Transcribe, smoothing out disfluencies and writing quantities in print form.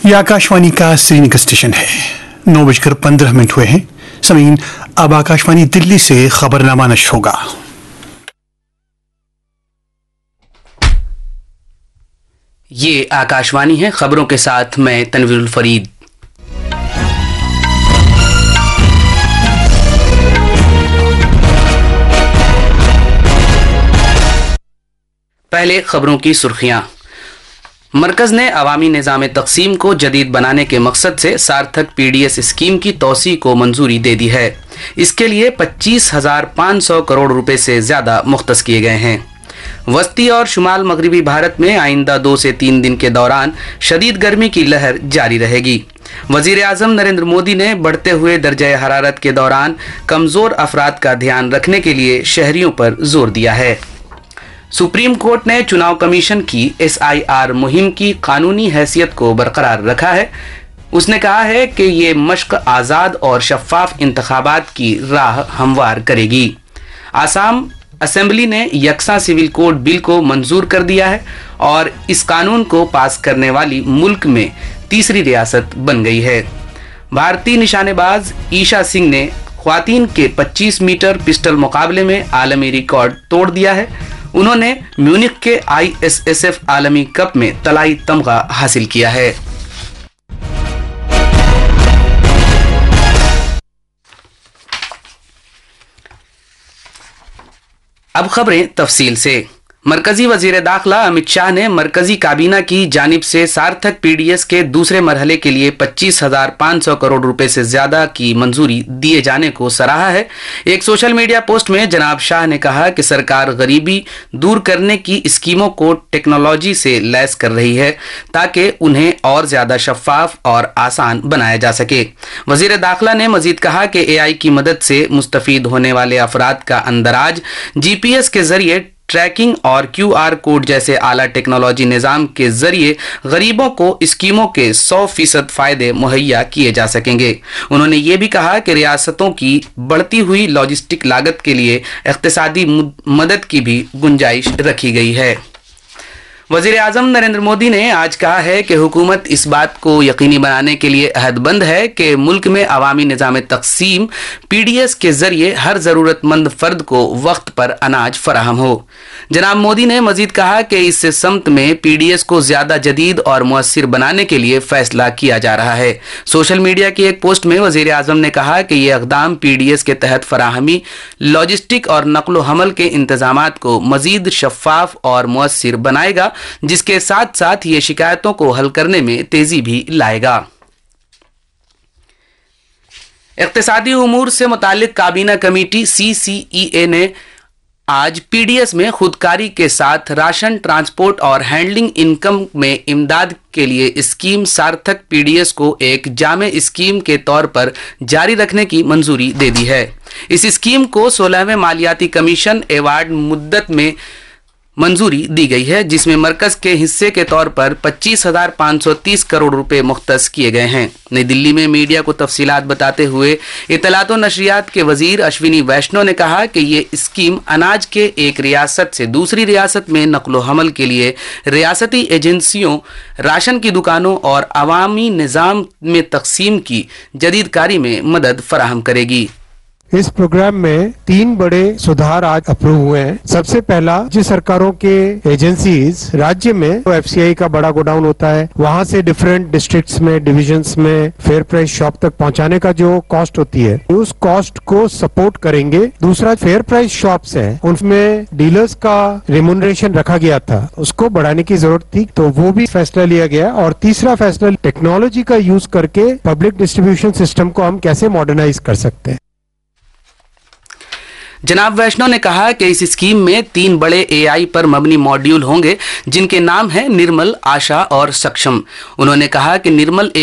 ये आकाशवाणी का सैनिक स्टेशन है। 9:15 हुए हैं। समीन, अब आकाशवाणी दिल्ली से खबरनामा नश्र होगा। ये आकाशवाणी है। खबरों के साथ मैं तनवीरुल फरीद। पहले खबरों की सुर्खियां। मरकज ने अवामी निज़ाम तक़सीम को जदीद बनाने के मकसद से सार्थक पीडीएस स्कीम की तोसी को मंजूरी दे दी है। इसके लिए 25,500 करोड़ रुपए से ज़्यादा मुख्तस किए गए हैं। वस्ती और शुमाल मगरबी भारत में आइंदा 2 से 3 दिन के दौरान शदीद गर्मी की लहर जारी रहेगी। वज़ीर आज़म नरेंद्र मोदी ने बढ़ते हुए दर्जे हरारत के दौरान कमज़ोर अफराद का ध्यान रखने के लिए शहरियों पर जोर दिया है। सुप्रीम कोर्ट ने चुनाव कमीशन की SIR मुहिम की कानूनी हैसियत को बरकरार रखा है। उसने कहा है कि ये मश्क आज़ाद और शफाफ इंतखाबात की राह हमवार करेगी। आसाम असेंबली ने यकसा सिविल कोड बिल को मंजूर कर दिया है और इस कानून को पास करने वाली मुल्क में तीसरी रियासत बन गई है। भारतीय निशानेबाज ईशा सिंह ने ख्वातीन के 25 मीटर पिस्टल मुकाबले में आलमी रिकॉर्ड तोड़ दिया है। उन्होंने म्यूनिख के ISSF आलमी कप में तलाई तमगा हासिल किया है। अब खबरें तफसील से। मरकजी वजीर दाखिला अमित शाह ने मरकजी काबीना की जानिब से सार्थक पीडीएस के दूसरे मरहले के लिए 25,500 करोड़ रुपए से ज्यादा की मंजूरी दिए जाने को सराहा है। एक सोशल मीडिया पोस्ट में जनाब शाह ने कहा कि सरकार गरीबी दूर करने की स्कीमों को टेक्नोलॉजी से लैस कर रही है ताकि उन्हें और ज्यादा शफाफ और आसान बनाया जा सके। वजीर दाखिला ने मजीद कहा कि AI की मदद से मुस्तफीद होने वाले अफराद का अंदराज GPS के जरिए ट्रैकिंग और QR कोड जैसे आला टेक्नोलॉजी निज़ाम के जरिए गरीबों को स्कीमों के 100% फायदे मुहैया किए जा सकेंगे। उन्होंने ये भी कहा कि रियासतों की बढ़ती हुई लॉजिस्टिक लागत के लिए इक़्तिसादी मदद की भी गुंजाइश रखी गई है। वज़ीर आज़म नरेंद्र मोदी ने आज कहा है कि हुकूमत इस बात को यकीनी बनाने के लिए अहदबंद है कि मुल्क में अवामी निज़ाम तक़सीम PDS के जरिए हर ज़रूरतमंद फ़र्द को वक्त पर अनाज फराहम हो। जनाब मोदी ने मजीद कहा कि इस समत में PDS को ज़्यादा जदीद और मुअस्सिर बनाने के लिए फ़ैसला किया जा रहा है। सोशल मीडिया की एक पोस्ट में वज़ीर आज़म ने कहा कि ये इक़दाम PDS के तहत फराहमी, लॉजिस्टिक और नक़्ल हमल के इंतज़ामात को मज़ीद शफ़ाफ़ और मुअस्सिर बनाएगा, जिसके साथ साथ ये शिकायतों को हल करने में तेजी भी लाएगा। इक़्तिसादी उमूर से मुताल्लिक़ काबीना कमेटी CCEA ने आज PDS में खुदकारी के साथ राशन, ट्रांसपोर्ट और हैंडलिंग इनकम में इमदाद के लिए स्कीम सार्थक PDS को एक जामे स्कीम के तौर पर जारी रखने की मंजूरी दे दी है। इस स्कीम को 16वें मालियाती कमीशन एवार्ड मुद्दत में मंजूरी दी गई है, जिसमें मरकज के हिस्से के तौर पर 25,530 करोड़ रुपए मुख्तस किए गए हैं। नई दिल्ली में मीडिया को तफसीलात बताते हुए इत्तलात और नशरियात के वजीर अश्विनी वैष्णव ने कहा कि ये स्कीम अनाज के एक रियासत से दूसरी रियासत में नकलो हमल के लिए रियासती एजेंसियों, राशन की दुकानों और अवामी निज़ाम में तकसीम की जदीदकारी में मदद फराहम करेगी। इस प्रोग्राम में 3 बड़े सुधार आज अप्रूव हुए हैं। सबसे पहला, राज्य सरकारों के एजेंसीज राज्य में तो FCI का बड़ा गोडाउन होता है, वहां से डिफरेंट डिस्ट्रिक्ट्स में, डिविजन्स में फेयर प्राइस शॉप तक पहुंचाने का जो कॉस्ट होती है, उस कॉस्ट को सपोर्ट करेंगे। दूसरा, फेयर प्राइस शॉप्स हैं, उनमें डीलर्स का रिम्यूनरेशन रखा गया था, उसको बढ़ाने की जरूरत थी, तो वो भी फैसला लिया गया। और तीसरा फैसला, टेक्नोलॉजी का यूज करके पब्लिक डिस्ट्रीब्यूशन सिस्टम को हम कैसे मॉडर्नाइज कर सकते हैं। जनाब वैष्णव ने कहा कि इस स्कीम में 3 बड़े AI पर मबनी मॉड्यूल होंगे, जिनके नाम हैं निर्मल, आशा और सक्षम। उन्होंने कहा कि निर्मल